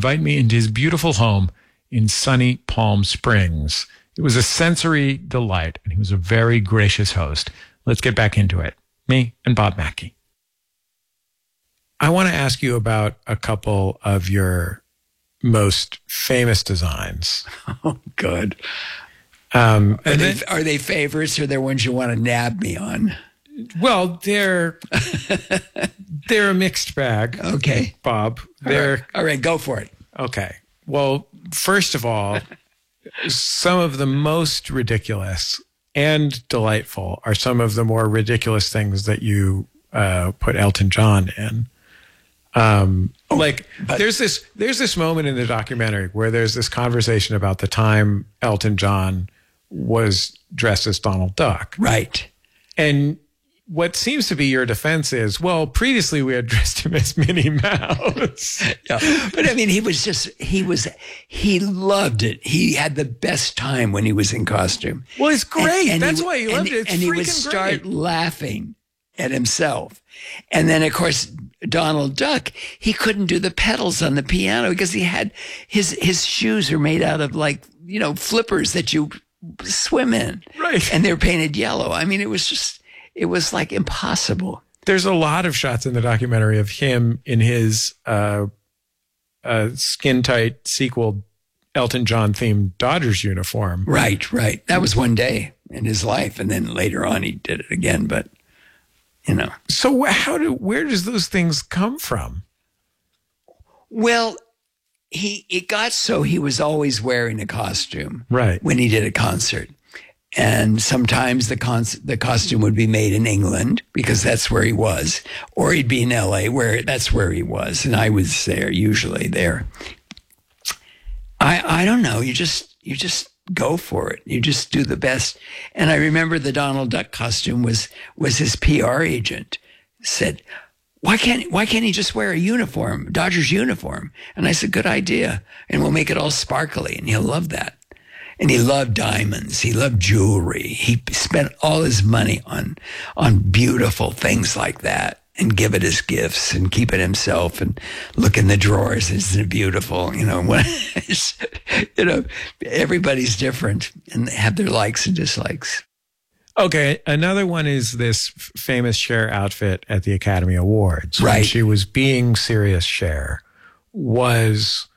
invite me into his beautiful home in sunny Palm Springs. It was a sensory delight, and he was a very gracious host. Let's get back into it. Me and Bob Mackie. I want to ask you about a couple of your most famous designs. Oh, good. Are they favorites, or they're ones you want to nab me on? Well, they're a mixed bag. Okay, Bob. All right, go for it. Okay. Well, first of all, some of the most ridiculous and delightful are some of the more ridiculous things that you put Elton John in. There's this moment in the documentary where there's this conversation about the time Elton John was dressed as Donald Duck. Right. And what seems to be your defense is, well, previously we had dressed him as Minnie Mouse. Yeah. But I mean, he loved it. He had the best time when he was in costume. Well, it's great. That's why he loved it. It's and he would start laughing at himself. And then, of course, Donald Duck, he couldn't do the pedals on the piano because he had his shoes are made out of flippers that you swim in. Right. And they're painted yellow. I mean, it was like impossible. There's a lot of shots in the documentary of him in his skin tight sequel Elton John themed Dodgers uniform. Right. That was one day in his life. And then later on he did it again, but So where does those things come from? Well, it got so he was always wearing a costume, right, when he did a concert. And sometimes the costume would be made in England because that's where he was, or he'd be in LA that's where he was. And I was there, usually there. I don't know. You just go for it. You just do the best. And I remember the Donald Duck costume was his PR agent said, why can't he just wear a uniform, Dodgers uniform? And I said, good idea. And we'll make it all sparkly and he'll love that. And he loved diamonds. He loved jewelry. He spent all his money on beautiful things like that and give it as gifts and keep it himself and look in the drawers. Isn't it beautiful? Everybody's different and they have their likes and dislikes. Okay. Another one is this famous Cher outfit at the Academy Awards. Right. When she was being serious Cher was,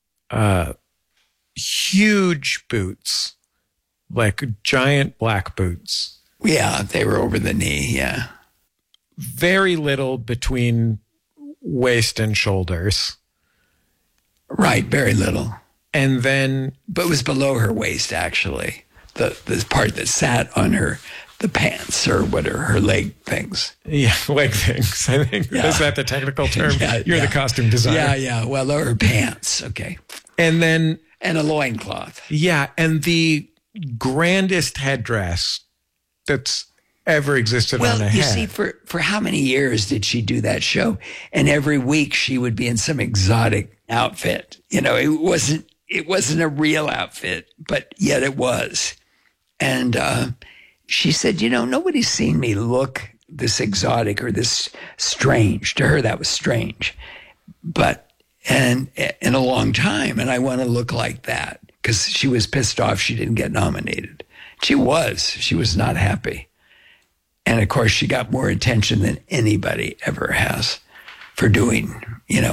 huge boots, like giant black boots. Yeah, they were over the knee. Yeah. Very little between waist and shoulders. Right, very little. And then... But it was below her waist, actually. The part that sat on the pants or whatever, her leg things. Yeah, leg things, I think. Yeah. Is that the technical term? You're the costume designer. Yeah. Well, her pants, okay. And then... And a loincloth. Yeah, and the grandest headdress that's ever existed on a head. Well, you see, for how many years did she do that show? And every week she would be in some exotic outfit. It wasn't a real outfit, but yet it was. And she said, nobody's seen me look this exotic or this strange. To her, that was strange. But and in a long time, and I want to look like that because she was pissed off she didn't get nominated. She was not happy. And of course, she got more attention than anybody ever has for doing,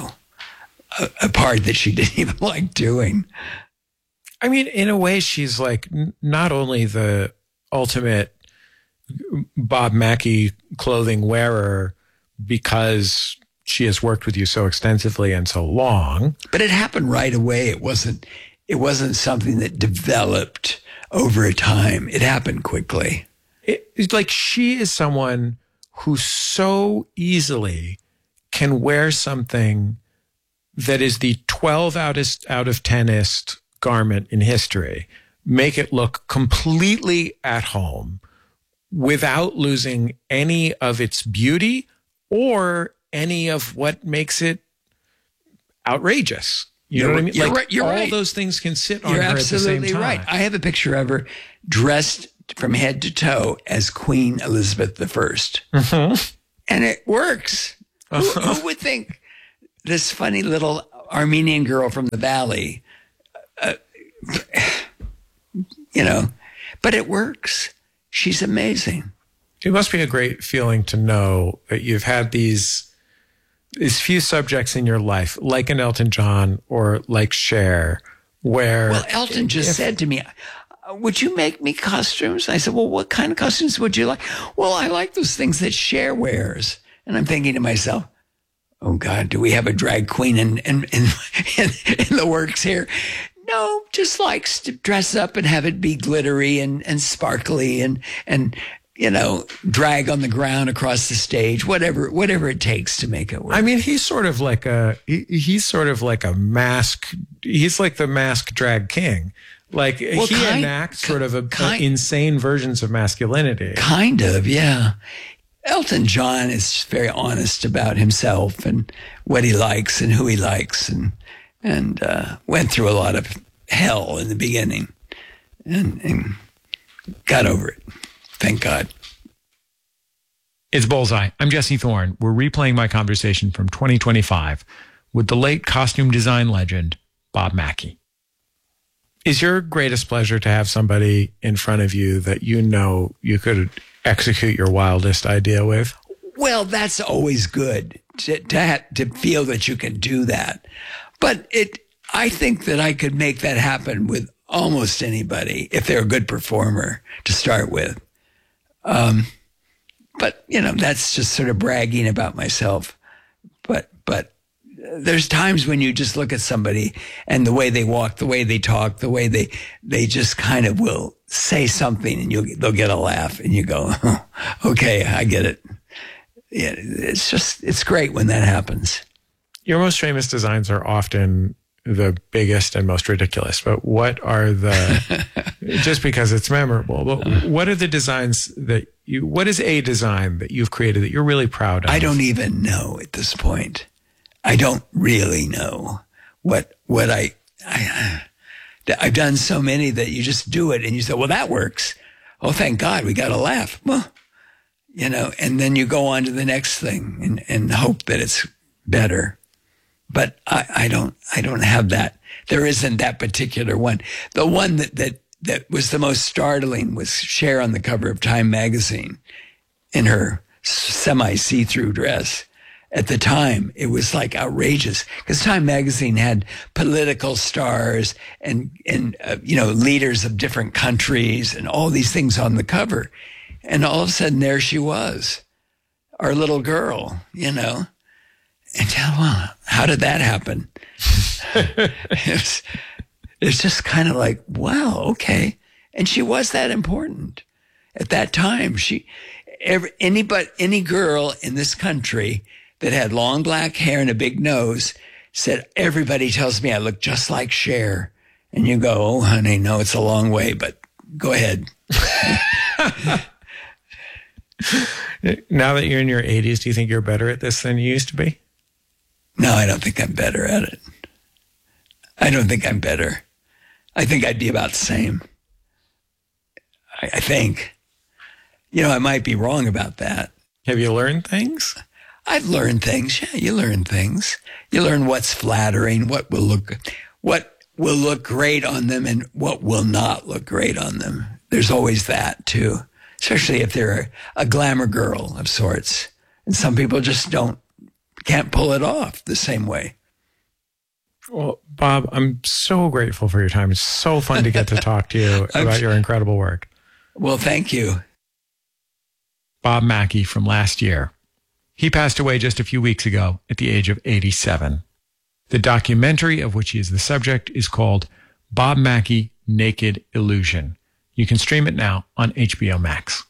a part that she didn't even like doing. I mean, in a way, she's like not only the ultimate Bob Mackie clothing wearer because she has worked with you so extensively and so long. But it happened right away. It wasn't something that developed over a time. It happened quickly. It's like she is someone who so easily can wear something that is the 12 out of 10est garment in history, make it look completely at home without losing any of its beauty or any of what makes it outrageous. You know what I mean? You're all right. Those things can sit on You're her at the same absolutely time. right. I have a picture of her dressed from head to toe as Queen Elizabeth I. Mm-hmm. And it works. Who would think this funny little Armenian girl from the valley, you know, but it works. She's amazing. It must be a great feeling to know that you've had these few subjects in your life, like an Elton John or like Cher, where... Well, Elton just said to me, would you make me costumes? I said, well, what kind of costumes would you like? Well, I like those things that Cher wears. And I'm thinking to myself, oh God, do we have a drag queen in the works here? No, just likes to dress up and have it be glittery and sparkly and, you know, drag on the ground across the stage, whatever it takes to make it work. I mean, he's sort of like he's the mask drag king. Like he enacts sort of insane versions of masculinity. Kind of, yeah. Elton John is very honest about himself and what he likes and who he likes, and went through a lot of hell in the beginning and got over it. Thank God. It's Bullseye. I'm Jesse Thorne. We're replaying my conversation from 2025 with the late costume design legend, Bob Mackie. Is your greatest pleasure to have somebody in front of you that you know you could execute your wildest idea with? Well, that's always good to feel that you can do that. But I think that I could make that happen with almost anybody if they're a good performer to start with. But, you know, that's just sort of bragging about myself. But there's times when you just look at somebody and the way they walk, the way they talk, the way they just kind of will say something and they'll get a laugh and you go, oh, okay, I get it. Yeah, it's great when that happens. Your most famous designs are often the biggest and most ridiculous, but what are just because it's memorable, but what are the designs what is a design that you've created that you're really proud of? I don't even know at this point. I don't really know what I've done so many that you just do it and you say, well, that works. Oh, thank God we got a laugh. Well, you know, and then you go on to the next thing and hope that it's better. But I don't have that. There isn't that particular one. The one that was the most startling was Cher on the cover of Time magazine in her semi see-through dress. At the time, it was like outrageous because Time magazine had political stars and you know, leaders of different countries and all these things on the cover. And all of a sudden there she was, our little girl, you know. And well, how did that happen? It's just kind of like, wow, okay. And she was that important at that time. Any girl in this country that had long black hair and a big nose said, everybody tells me I look just like Cher. And you go, oh, honey, no, it's a long way, but go ahead. Now that you're in your 80s, do you think you're better at this than you used to be? No, I don't think I'm better at it. I don't think I'm better. I think I'd be about the same. I think. You know, I might be wrong about that. Have you learned things? I've learned things. Yeah, you learn things. You learn what's flattering, what will look great on them and what will not look great on them. There's always that too, especially if they're a glamour girl of sorts. And some people just can't pull it off the same way. Well, Bob, I'm so grateful for your time. It's so fun to get to talk to you about your incredible work. Well, thank you. Bob Mackie from last year. He passed away just a few weeks ago at the age of 87. The documentary of which he is the subject is called Bob Mackie, Naked Illusion. You can stream it now on HBO Max.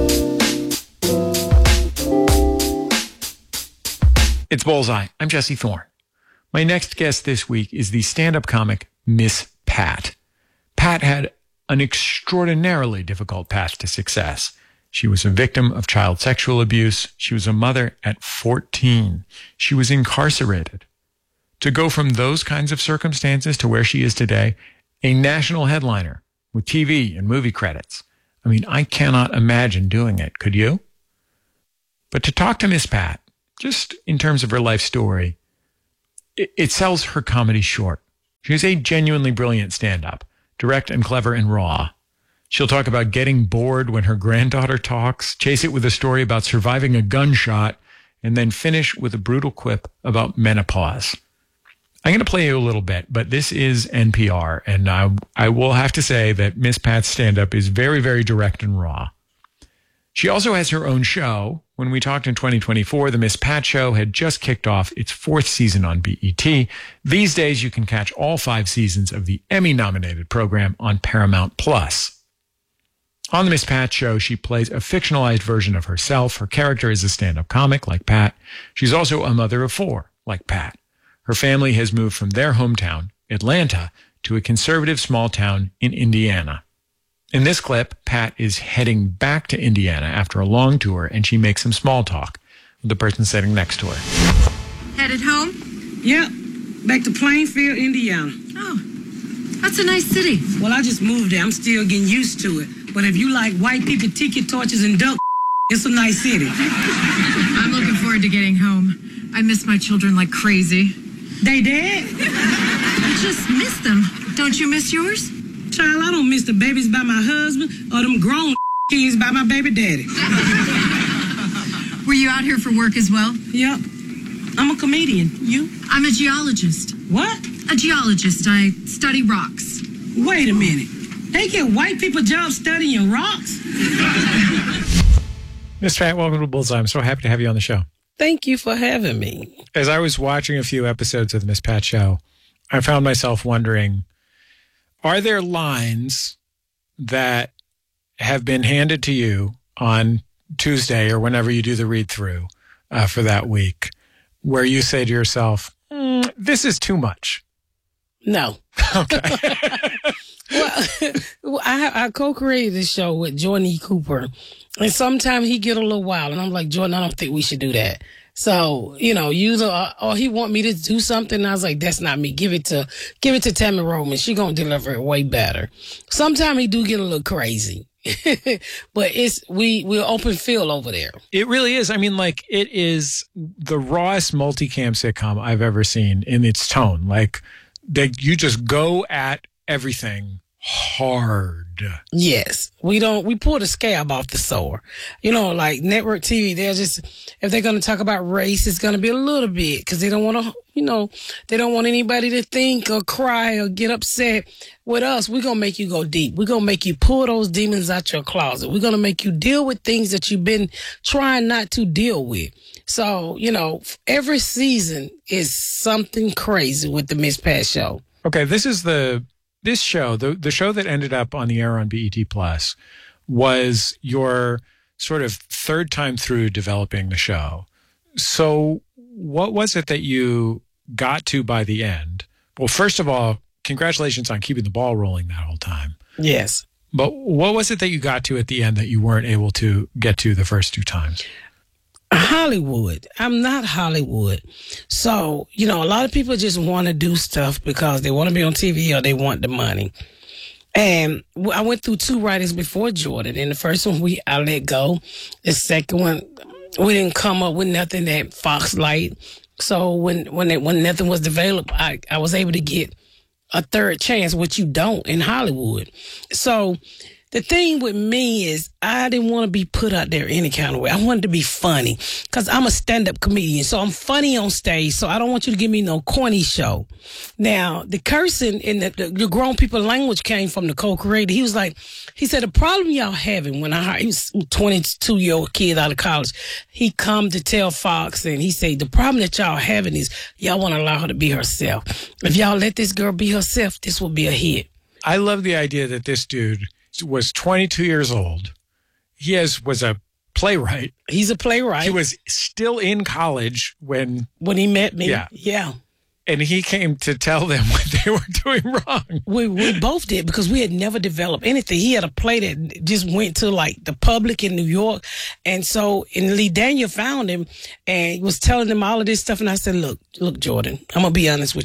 It's Bullseye. I'm Jesse Thorne. My next guest this week is the stand-up comic Miss Pat. Pat had an extraordinarily difficult path to success. She was a victim of child sexual abuse. She was a mother at 14. She was incarcerated. To go from those kinds of circumstances to where she is today, a national headliner with TV and movie credits. I mean, I cannot imagine doing it. Could you? But to talk to Miss Pat, just in terms of her life story, it sells her comedy short. She's a genuinely brilliant stand-up, direct and clever and raw. She'll talk about getting bored when her granddaughter talks, chase it with a story about surviving a gunshot, and then finish with a brutal quip about menopause. I'm going to play you a little bit, but this is NPR, and I will have to say that Miss Pat's stand-up is very, very direct and raw. She also has her own show. When we talked in 2024, the Miss Pat Show had just kicked off its 4th season on BET. These days, you can catch all 5 seasons of the Emmy-nominated program on Paramount+. On the Miss Pat Show, she plays a fictionalized version of herself. Her character is a stand-up comic, like Pat. She's also a mother of 4, like Pat. Her family has moved from their hometown, Atlanta, to a conservative small town in Indiana. In this clip, Pat is heading back to Indiana after a long tour, and she makes some small talk with the person sitting next to her. Headed home? Yep. Back to Plainfield, Indiana. Oh, that's a nice city. Well, I just moved there. I'm still getting used to it. But if you like white people, tiki torches, and duck, it's a nice city. I'm looking forward to getting home. I miss my children like crazy. They dead? I just miss them. Don't you miss yours? Child, I don't miss the babies by my husband or them grown kids by my baby daddy. Were you out here for work as well? Yep. I'm a comedian. You? I'm a geologist. What? A geologist. I study rocks. Wait a minute. They get white people jobs studying rocks? Miss Pat, welcome to Bullseye. I'm so happy to have you on the show. Thank you for having me. As I was watching a few episodes of the Miss Pat Show, I found myself wondering, are there lines that have been handed to you on Tuesday or whenever you do the read-through for that week where you say to yourself, this is too much? No. Okay. Well, I co-created this show with Jordan E. Cooper, and sometimes he get a little wild, and I'm like, Jordan, I don't think we should do that. So, or he want me to do something, and I was like, that's not me. Give it to Tammy Roman. She gonna deliver it way better. Sometimes he do get a little crazy. But we're open field over there. It really is. I mean, like, it is the rawest multicam sitcom I've ever seen in its tone. Like, you just go at everything hard. Yes. We pull the scab off the sore. Like network TV, if they're going to talk about race, it's going to be a little bit because they don't want to, they don't want anybody to think or cry or get upset. With us, we're going to make you go deep. We're going to make you pull those demons out your closet. We're going to make you deal with things that you've been trying not to deal with. So, every season is something crazy with the Miss Pat Show. Okay, this show, the show that ended up on the air on BET Plus, was your sort of third time through developing the show. So what was it that you got to by the end? Well, first of all, congratulations on keeping the ball rolling that whole time. Yes. But what was it that you got to at the end that you weren't able to get to the first 2 times? Hollywood. I'm not Hollywood. So, a lot of people just want to do stuff because they want to be on TV or they want the money. And I went through 2 writers before Jordan. And the first one, I let go. The second one, we didn't come up with nothing that Fox liked. So when nothing was developed, I was able to get a third chance, which you don't in Hollywood. So the thing with me is I didn't want to be put out there any kind of way. I wanted to be funny because I'm a stand-up comedian. So I'm funny on stage. So I don't want you to give me no corny show. Now, the cursing in the grown people language came from the co-creator. He said, the problem y'all having when he was a 22-year-old kid out of college, he come to tell Fox and he said, the problem that y'all having is y'all want to allow her to be herself. If y'all let this girl be herself, this will be a hit. I love the idea that this dude was 22 years old. He was a playwright. He's a playwright. He was still in college when he met me. Yeah. And he came to tell them what they were doing wrong. We both did because we had never developed anything. He had a play that just went to like the public in New York. And Lee Daniel found him and was telling him all of this stuff. And I said, look, Jordan, I'm going to be honest with you.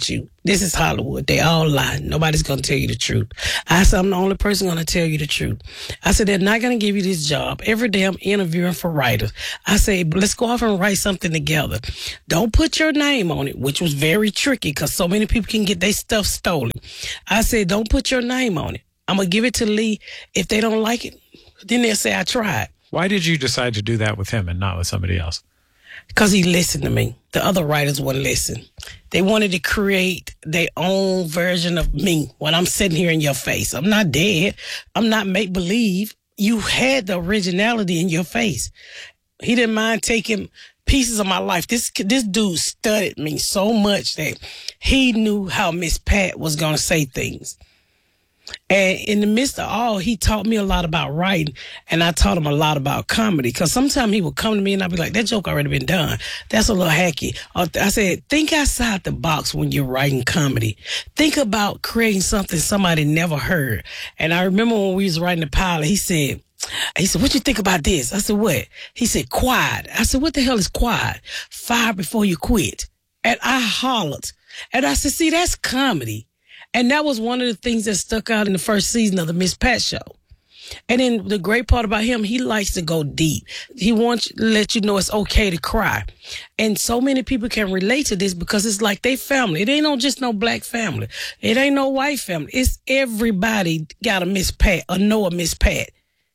This is Hollywood. They all lie. Nobody's going to tell you the truth. I said, I'm the only person going to tell you the truth. I said, they're not going to give you this job. Every day I'm interviewing for writers. I said, let's go off and write something together. Don't put your name on it, which was very tricky because so many people can get their stuff stolen. I said, don't put your name on it. I'm going to give it to Lee. If they don't like it, then they'll say I tried. Why did you decide to do that with him and not with somebody else? Because he listened to me. The other writers wouldn't listen. They wanted to create their own version of me when I'm sitting here in your face. I'm not dead. I'm not make-believe. You had the originality in your face. He didn't mind taking pieces of my life. This dude studied me so much that he knew how Miss Pat was going to say things. And in the midst of all, he taught me a lot about writing, and I taught him a lot about comedy. Because sometimes he would come to me and I'd be like, that joke already been done. That's a little hacky. I said, think outside the box when you're writing comedy. Think about creating something somebody never heard. And I remember when we was writing the pilot, he said, what you think about this? I said, what? He said, quiet. I said, what the hell is quiet? Fire before you quit. And I hollered. And I said, see, that's comedy. And that was one of the things that stuck out in the first season of the Miss Pat show. And then the great part about him, he likes to go deep. He wants to let you know it's okay to cry. And so many people can relate to this because it's like they family. It ain't just no black family. It ain't no white family. It's everybody got a Miss Pat or know a Miss Pat.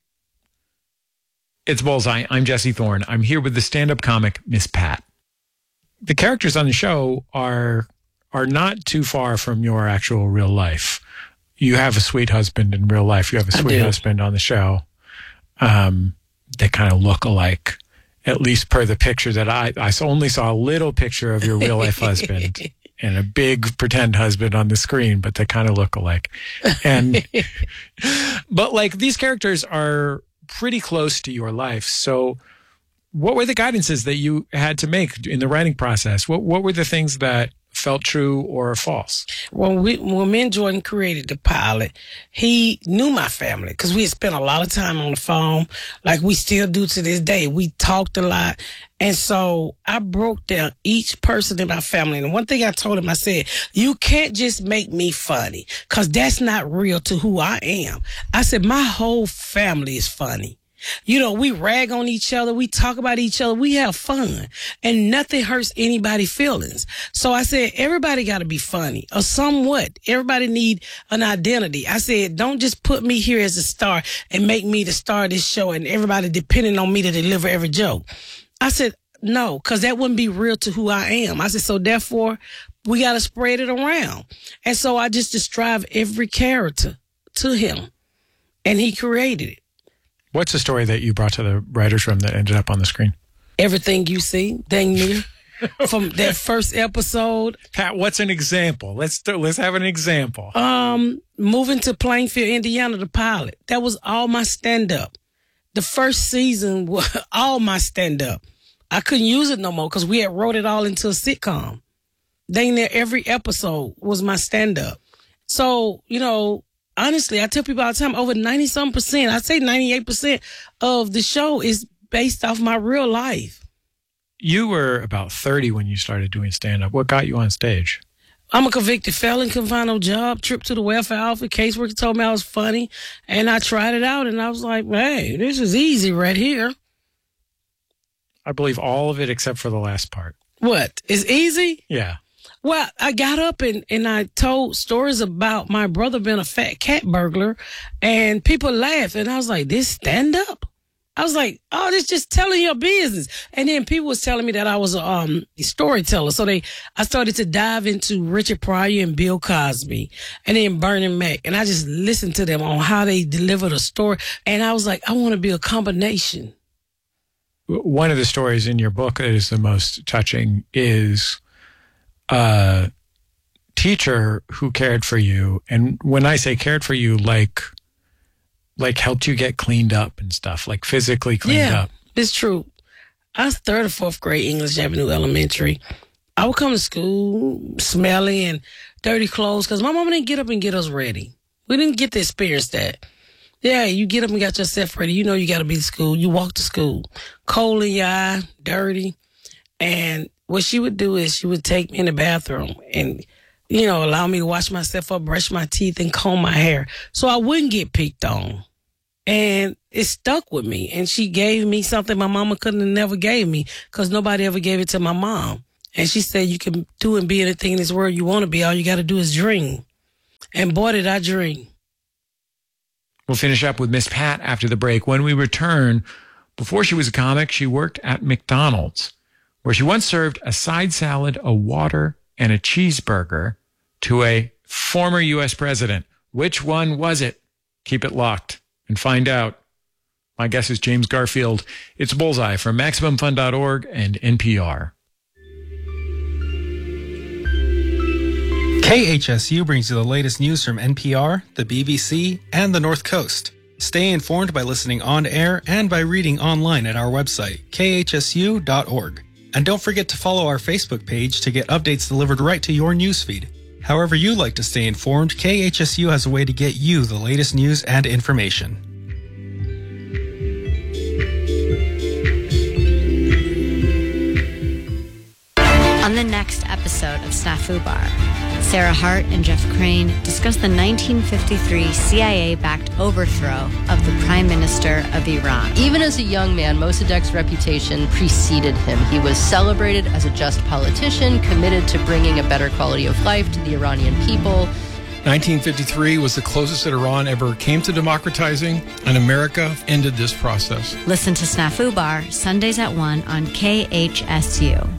It's Bullseye. I'm Jesse Thorne. I'm here with the stand-up comic, Miss Pat. The characters on the show are not too far from your actual real life. You have a sweet husband in real life. You have a sweet husband on the show. They kind of look alike, at least per the picture that I only saw a little picture of your real life husband and a big pretend husband on the screen, but they kind of look alike. And, but like these characters are pretty close to your life. So what were the guidances that you had to make in the writing process? What were the things that felt true or false? When me and Jordan created the pilot, he knew my family because we had spent a lot of time on the phone, like we still do to this day. We talked a lot. And so I broke down each person in my family. And one thing I told him, I said, you can't just make me funny because that's not real to who I am. I said, my whole family is funny. You know, we rag on each other. We talk about each other. We have fun and nothing hurts anybody's feelings. So I said, everybody got to be funny or somewhat. Everybody need an identity. I said, don't just put me here as a star and make me the star of this show and everybody depending on me to deliver every joke. I said, no, because that wouldn't be real to who I am. I said, so therefore we got to spread it around. And so I just described every character to him and he created it. What's the story that you brought to the writer's room that ended up on the screen? Everything you see, dang near, from that first episode. Pat, what's an example? Let's have an example. Moving to Plainfield, Indiana, the pilot. That was all my stand-up. The first season was all my stand-up. I couldn't use it no more because we had wrote it all into a sitcom. Dang near every episode was my stand-up. So, you know, honestly, I tell people all the time, over 90-some%, I say 98% of the show is based off my real life. You were about 30 when you started doing stand-up. What got you on stage? I'm a convicted felon, couldn't find no job, trip to the welfare office, caseworker told me I was funny, and I tried it out, and I was like, hey, this is easy right here. I believe all of it except for the last part. What? It's easy? Yeah. Well, I got up and I told stories about my brother being a fat cat burglar, and people laughed. And I was like, this stand up? I was like, oh, this just telling your business. And then people was telling me that I was a storyteller. So I started to dive into Richard Pryor and Bill Cosby and then Bernie Mac. And I just listened to them on how they delivered a story. And I was like, I want to be a combination. One of the stories in your book that is the most touching is a teacher who cared for you. And when I say cared for you, like helped you get cleaned up and stuff, like physically cleaned up. Yeah, it's true. I was 3rd or 4th grade English Avenue Elementary. I would come to school smelly and dirty clothes because my mama didn't get up and get us ready. We didn't get to experience that. Yeah, you get up and got yourself ready. You know you got to be to school. You walk to school. Cold in your eye, dirty. And what she would do is she would take me in the bathroom and allow me to wash myself up, brush my teeth, and comb my hair so I wouldn't get picked on. And it stuck with me. And she gave me something my mama couldn't have never gave me because nobody ever gave it to my mom. And she said, you can do and be anything in this world you want to be. All you got to do is dream. And boy, did I dream. We'll finish up with Miss Pat after the break. When we return, before she was a comic, she worked at McDonald's, where she once served a side salad, a water, and a cheeseburger to a former U.S. president. Which one was it? Keep it locked and find out. My guess is James Garfield. It's Bullseye from MaximumFun.org and NPR. KHSU brings you the latest news from NPR, the BBC, and the North Coast. Stay informed by listening on air and by reading online at our website, khsu.org. And don't forget to follow our Facebook page to get updates delivered right to your newsfeed. However you like to stay informed, KHSU has a way to get you the latest news and information. On the next episode of Snafu Bar, Sarah Hart and Jeff Crane discuss the 1953 CIA-backed overthrow of the Prime Minister of Iran. Even as a young man, Mossadegh's reputation preceded him. He was celebrated as a just politician, committed to bringing a better quality of life to the Iranian people. 1953 was the closest that Iran ever came to democratizing, and America ended this process. Listen to Snafu Bar, Sundays at 1 on KHSU.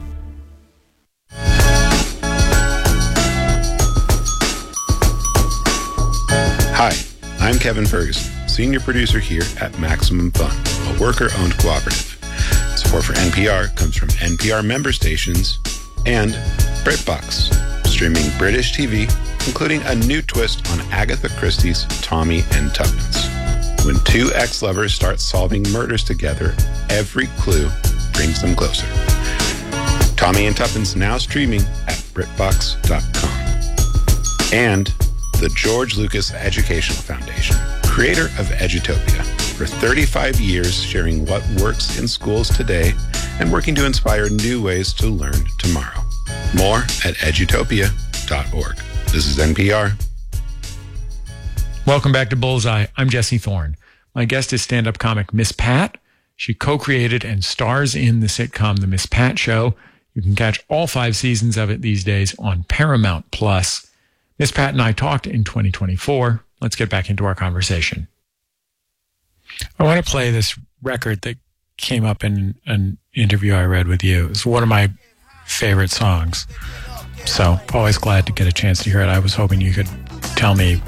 Hi, I'm Kevin Ferguson, senior producer here at Maximum Fun, a worker-owned cooperative. Support for NPR comes from NPR member stations and BritBox, streaming British TV, including a new twist on Agatha Christie's Tommy and Tuppence. When two ex-lovers start solving murders together, every clue brings them closer. Tommy and Tuppence now streaming at BritBox.com. And the George Lucas Educational Foundation, creator of Edutopia, for 35 years sharing what works in schools today and working to inspire new ways to learn tomorrow. More at edutopia.org. This is NPR. Welcome back to Bullseye. I'm Jesse Thorne. My guest is stand-up comic Miss Pat. She co-created and stars in the sitcom The Miss Pat Show. You can catch all 5 seasons of it these days on Paramount+. Miss Pat and I talked in 2024. Let's get back into our conversation. I want to play this record that came up in an interview I read with you. It's one of my favorite songs. So always glad to get a chance to hear it. I was hoping you could tell me